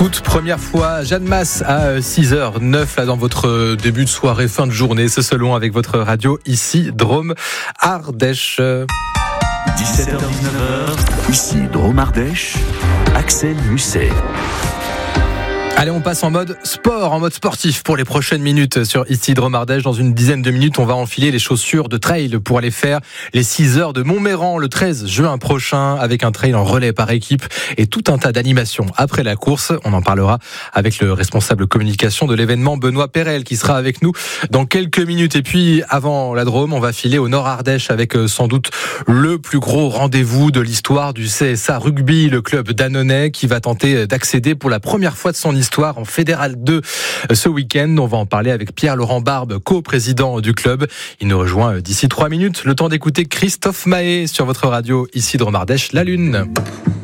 Toute première fois, Jeanne Masse à 6h09 là dans votre début de soirée, fin de journée, c'est selon avec votre radio ici Drôme Ardèche. 17h-19h, ici Drôme Ardèche, Axel Musset. Allez, on passe en mode sport, en mode sportif pour les prochaines minutes sur ici Drôme Ardèche. Dans une dizaine de minutes, on va enfiler les chaussures de trail pour aller faire les 6 heures de Montméran le 13 juin prochain avec un trail en relais par équipe et tout un tas d'animations après la course. On en parlera avec le responsable communication de l'événement, Benoît Perel, qui sera avec nous dans quelques minutes. Et puis, avant la Drôme, on va filer au Nord Ardèche avec sans doute le plus gros rendez-vous de l'histoire du CSA Rugby, le club d'Annonay qui va tenter d'accéder pour la première fois de son histoire en Fédéral 2 ce week-end. On va en parler avec Pierre-Laurent Barbe, co-président du club. Il nous rejoint d'ici 3 minutes. Le temps d'écouter Christophe Mahé sur votre radio ici Drôme Ardèche, La Lune.